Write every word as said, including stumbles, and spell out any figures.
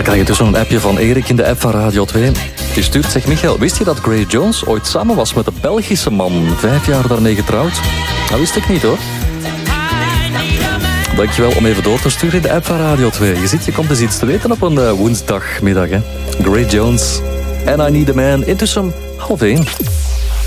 krijg je dus een appje van Erik in de app van Radio twee. Die stuurt, zegt Michael, wist je dat Grace Jones ooit samen was met een Belgische man? Vijf jaar daarmee getrouwd? Dat wist ik niet hoor. Dankjewel om even door te sturen in de app van Radio twee. Je ziet, je komt dus iets te weten op een uh, woensdagmiddag. Hè? Grace Jones en I Need a Man. Intussen half één.